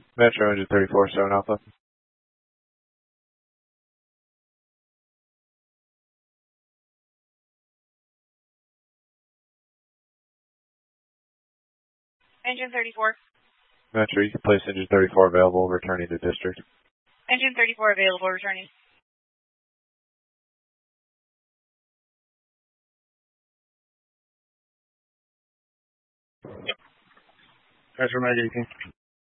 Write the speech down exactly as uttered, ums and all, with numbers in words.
Metro engine thirty-four, seven Alpha. Engine thirty-four. Metro, you can place engine thirty-four available, returning to district. Engine thirty-four available, returning. Metro, Mega eighteen.